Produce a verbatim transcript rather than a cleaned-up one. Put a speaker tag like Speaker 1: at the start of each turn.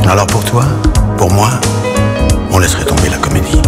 Speaker 1: Alors pour toi, pour moi, on laisserait tomber la comédie.